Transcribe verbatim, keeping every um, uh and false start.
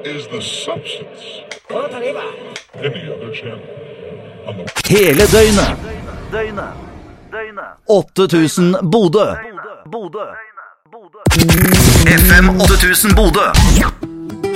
is the substance. Any other channel. On the... Hele døgnet. Døgnet. Døgnet. åtte tusen Bodø. Bodø. Bodø. F M åtte tusen Bodø.